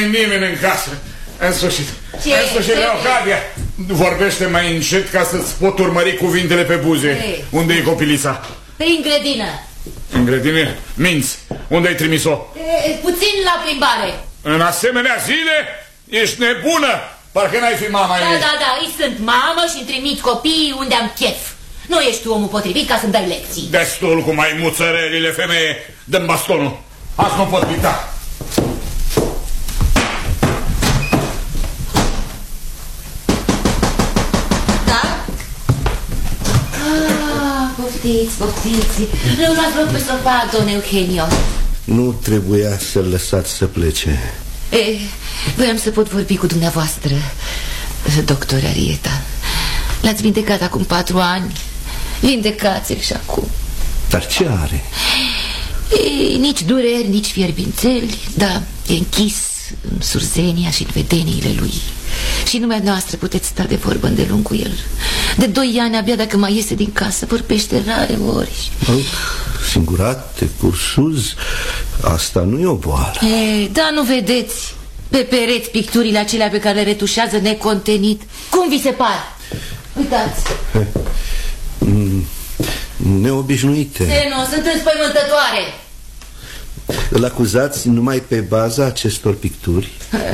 nimeni în casă. În sfârșit. Leocadia, vorbește mai încet ca să-ți pot urmări cuvintele pe buze. Unde e copilița? Prin grădină. În grădină? Minți. Unde ai trimis-o? Puțin la plimbare. În asemenea zile? Ești nebună. Parcă n-ai fi mama ei. Da, îi sunt mamă și-mi trimit copiii unde am chef. Nu ești tu omul potrivit ca să-mi dai lecții. Destul cu mai muțărelile, femeie. Dă-mi bastonul. Azi nu pot pita. Poftiți. Răunați loc pe sofa, don Eugenio. Nu trebuia să-l lăsați să plece. Voiam să pot vorbi cu dumneavoastră, doctor Arieta. L-ați vindecat acum 4 ani. Vindecați-l și acum. Dar ce are? Nici dureri, nici fierbințeli. Da, e închis în Surzenia și în vedeniile lui. Și numai noastră puteți sta de vorbă îndelung cu el. De 2 ani abia dacă mai iese din casă vorbește rare ori. Singurate, cursuz, asta nu e o boală. Da, nu vedeți pe pereți picturile acelea pe care le retușează necontenit? Cum vi se par? Uitați. Neobișnuite. Nu, sunt înspăimântătoare. Îl acuzați numai pe baza acestor picturi?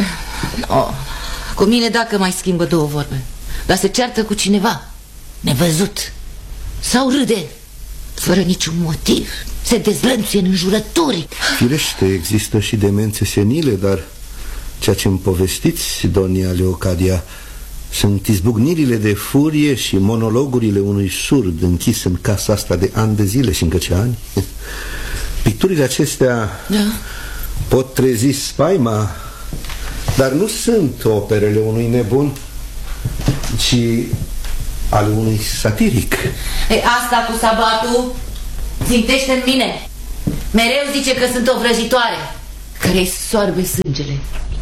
Cu mine dacă mai schimbă 2 vorbe. Dar se ceartă cu cineva nevăzut sau râde fără niciun motiv, se dezlănțuie în înjurături. Firește, există și demențe senile, dar ceea ce îmi povestiți, donia Leocadia, sunt izbucnirile de furie și monologurile unui surd închis în casa asta de ani de zile și încă ce ani. Picturile acestea pot trezi spaima, dar nu sunt operele unui nebun, ci ale unui satiric. Asta cu sabatul țintește în mine. Mereu zice că sunt o vrăjitoare care-i soarbe sângele.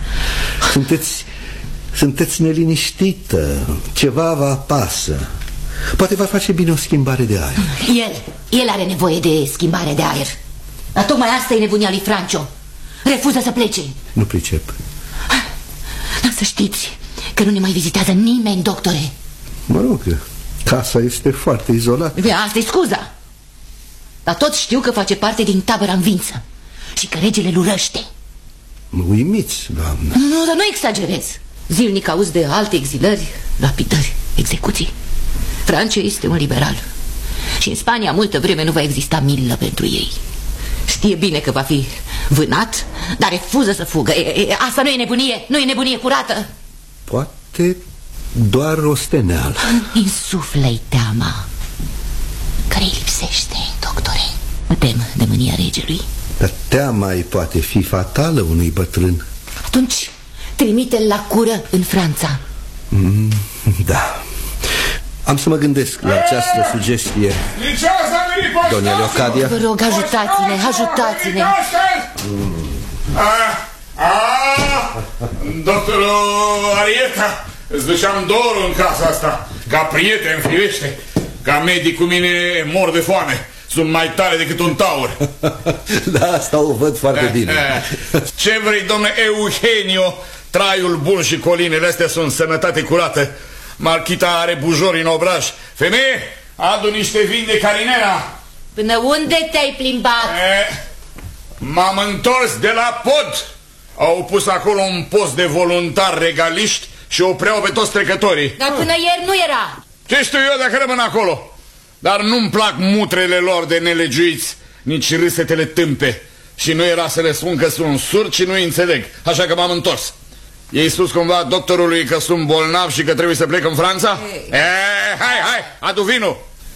Sunteți neliniștită. Ceva vă apasă. Poate va face bine o schimbare de aer. El are nevoie de schimbare de aer. Dar tocmai asta e nebunia lui Francio. Refuză să plece. Nu pricep. Dar să știți că nu ne mai vizitează nimeni, doctore. Mă rog, casa este foarte izolată. Asta-i scuza. Dar toți știu că face parte din tabăra învinsă și că regele îl urăște. Mă uimiți, doamnă. Nu, dar nu exagerez. Zilnic auzi de alte exilări, lapidări, execuții. Francio este un liberal și în Spania multă vreme nu va exista milă pentru ei. Știe bine că va fi vânat, dar refuză să fugă. Asta nu e nebunie, nu e nebunie curată. Poate doar o steneală. Insuflă-i teama care-i lipsește, doctore. Mă tem de mânia regelui. Dar teama îi poate fi fatală unui bătrân. Atunci trimite-l la cură în Franța. Da. Am să mă gândesc la această sugestie. Doamna Leocadia. Vă rog, ajutați-ne. Doctorul Arieta, îți duceam dorul în casa asta. Ca prieten, firește. Ca medic cu mine mor de foame. Sunt mai tare decât un taur. Da, asta o văd foarte bine. Ce vrei, domnule Eugenio? Traiul bun și colinele astea sunt sănătate curată. Marchita are bujori în obraj. Femeie, adu niște vin de carinera. Până unde te-ai plimbat? M-am întors de la pod. Au pus acolo un post de voluntari regaliști și opreau pe toți trecătorii. Dar până ieri nu era. Ce știu eu dacă rămân acolo? Dar nu-mi plac mutrele lor de nelegiuiți, nici râsetele tâmpe. Și nu era să le spun că sunt surd și nu-i înțeleg. Așa că m-am întors. I-ai spus cumva doctorului că sunt bolnav și că trebuie să plec în Franța? Hai, adu vinul.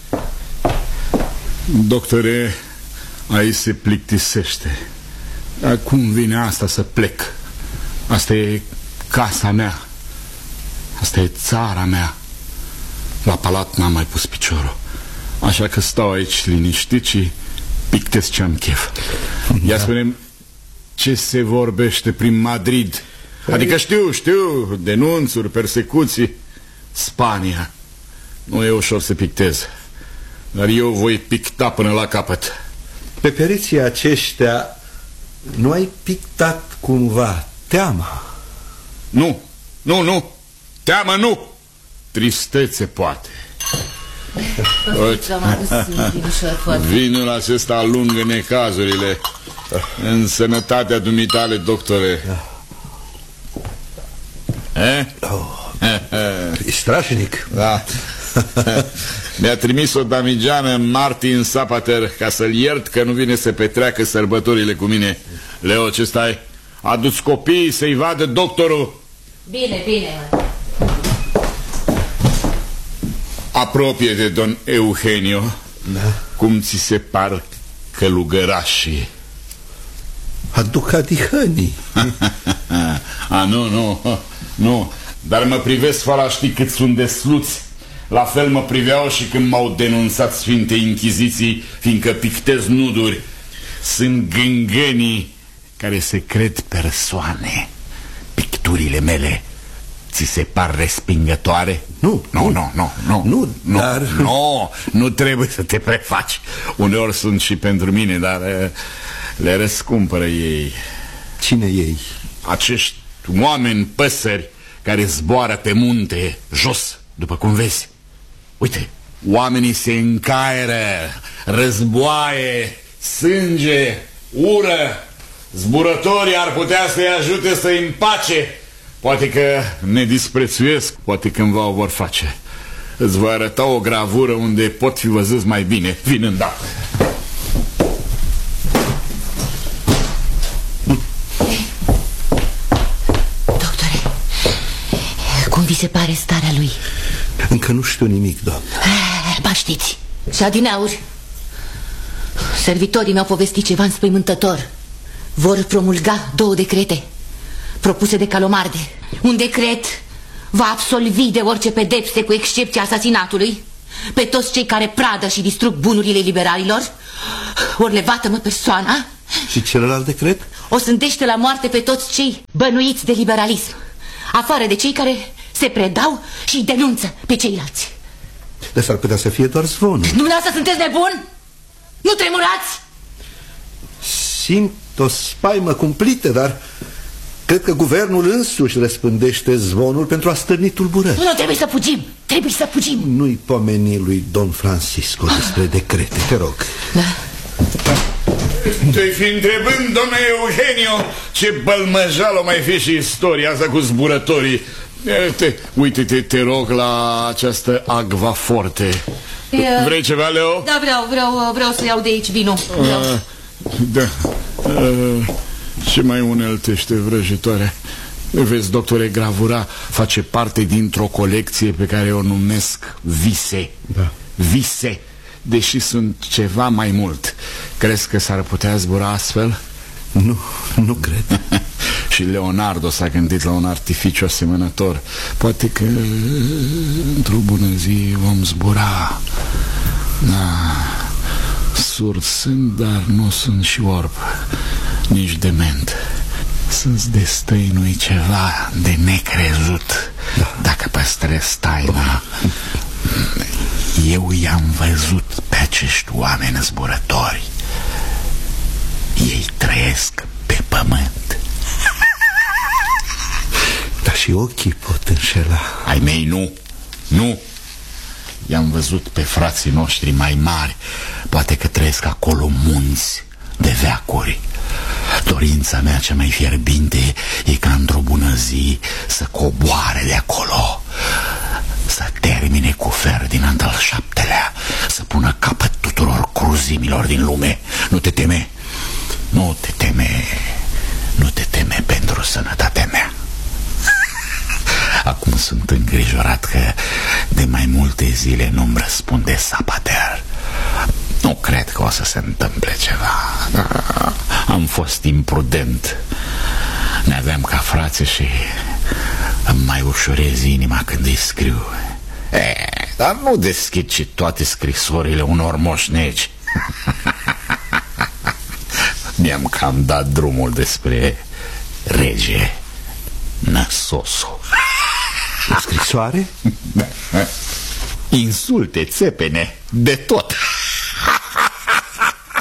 Doctore, aici se plictisește. Cum vine asta să plec? Asta e casa mea. Asta e țara mea. La palat n-am mai pus piciorul. Așa că stau aici liniștit și pictez ce-am chef. Ia spune-mi, ce se vorbește prin Madrid? Adică știu, denunțuri, persecuții. Spania. Nu e ușor să pictez, dar eu voi picta până la capăt. Pe pereții aceștia nu ai pictat cumva teama? Nu, nu, nu. Teamă nu. Tristețe poate. Vinul acesta alungă necazurile. În sănătatea dumitale, doctore. E strașnic. Da. Mi-a trimis o damigeană Martin Sapater ca să-l iert că nu vine să petreacă sărbătorile cu mine. Leo, ce stai? Adu-ți copiii să-i vadă doctorul. Bine, bine. Apropie-te, don Eugenio. Da. Cum ți se par călugărașii? Aduc adihănii. Nu. Dar mă privesc fără a ști cât sunt de sluți. La fel mă priveau și când m-au denunțat Sfinte Inchiziții, fiindcă pictez nuduri. Sunt gângănii care se cred persoane. Picturile mele ți se par respingătoare? Nu trebuie să te prefaci. Uneori sunt și pentru mine, dar le răscumpără ei. Cine ei? Acești oameni păsări care zboară pe munte jos, după cum vezi. Uite, oamenii se încaieră, războaie, sânge, ură. Zburătorii ar putea să-i ajute să-i împace. Poate că ne disprețuiesc, poate cândva o vor face. Îți voi arăta o gravură unde pot fi văzuți mai bine. Vin îndată. Doctore, cum vi se pare starea lui? Încă nu știu nimic, doamnă. Ba știți, și adineauri servitorii mi-au povestit ceva înspăimântător. Vor promulga 2 decrete propuse de Calomarde. Un decret va absolvi de orice pedepse, cu excepția asasinatului, pe toți cei care pradă și distrug bunurile liberalilor. Ori le vată-mă persoana. Și celălalt decret? O sândește la moarte pe toți cei bănuiți de liberalism, afară de cei care se predau și denunță pe ceilalți. Dar s-ar putea să fie doar zvonul. Dumneavoastră sunteți nebun? Nu tremurați? Simt o spaimă cumplită, dar cred că guvernul însuși răspândește zvonul pentru a stârni tulburări. Nu, trebuie să fugim. Trebuie să fugim. Nu-i pomeni lui Don Francisco despre decrete, te rog. Da. Te-ai fi întrebând, domnule Eugenio, ce bălmăjal o mai fi și istoria asta cu zburătorii. Uite-te, te rog, la această agva forte. Vrei ceva, Leo? Da, vreau să iau de aici vinul. Da. Ce mai uneltește vrăjitoare? Vezi, doctore, gravura face parte dintr-o colecție pe care o numesc vise. Da. Vise, deși sunt ceva mai mult. Crezi că s-ar putea zbura astfel? Nu cred. Și Leonardo s-a gândit la un artificiu asemănător. Poate că într-o bună zi vom zbura. Da. Surd sunt, dar nu sunt și orb, nici dement. Să-ți destăinui ceva de necrezut. Da. Dacă păstrezi taina. Eu i-am văzut pe acești oameni zburători. Ei trăiesc pe pământ. Dar și ochii pot înșela. Ai mei nu. I-am văzut pe frații noștri mai mari. Poate că trăiesc acolo munți de veacuri. Dorința mea cea mai fierbinte e ca într-o bună zi să coboare de acolo, să termine cu Ferdinand al VII-lea, să pună capăt tuturor cruzimilor din lume. Nu te teme. Nu te teme pentru sănătatea mea. Acum sunt îngrijorat că de mai multe zile nu-mi răspunde Sapater. Nu cred că o să se întâmple ceva. Am fost imprudent. Ne aveam ca frați și îmi mai ușurez inima când îi scriu. Dar nu deschid și toate scrisorile unor moșnegi. Mi-am cam dat drumul despre rege Năsosu. O scrisoare? Insulte, țepene, de tot.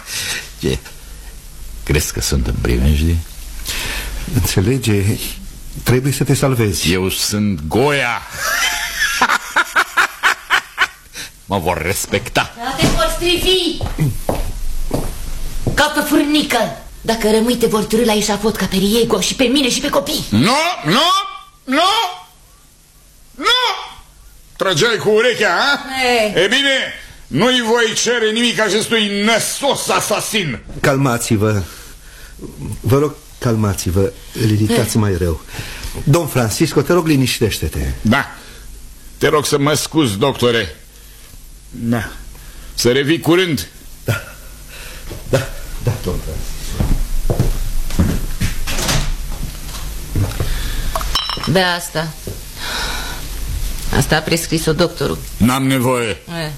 Ce? Crezi că sunt în primejdii? Înțelege, Trebuie să te salvezi. Eu sunt Goia. Mă vor respecta. Da, te vor strivi ca pe furnică. Dacă rămâi, te vor târî la eșafot ca pe Riego și pe mine și pe copii. Nu! Trăgeai cu urechea, ha? E bine, nu-i voi cere nimic acestui năsos asasin. Calmați-vă. Vă rog, calmați-vă. Îl iritați mai rău. Don Francisco, te rog, liniștește-te. Da. Te rog să mă scuzi, doctore. Da. Să revii curând. Da, Don Francisco. Bea asta. Asta a prescris-o doctorul. N-am nevoie.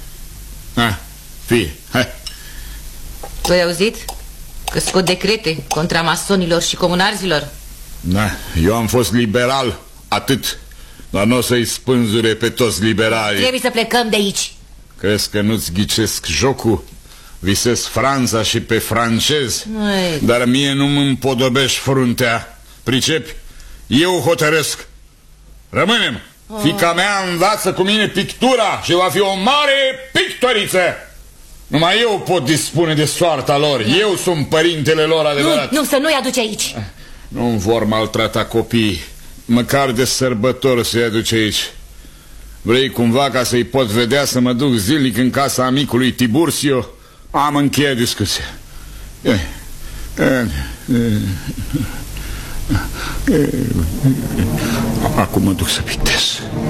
Fie, hai. Tu ai auzit? Că scot decrete contra masonilor și comunarzilor. Da, eu am fost liberal, atât. Dar nu o să-i spânzure pe toți liberalii. Trebuie să plecăm de aici. Crezi că nu-ți ghicesc jocul? Visez Franța și pe francezi. Dar mie nu mă împodobești fruntea. Pricepi? Eu hotărăsc. Rămânem. Fiica mea învață cu mine pictura și va fi o mare pictoriță. Numai eu pot dispune de soarta lor. Eu sunt părintele lor adevărat. Nu, să nu-i aduci aici. Nu vor maltrata copiii. Măcar de sărbători să-i aduce aici. Vrei cumva ca să-i pot vedea să mă duc zilnic în casa amicului Tiburcio? Am încheiat discuția. Acum mă duc să pictez.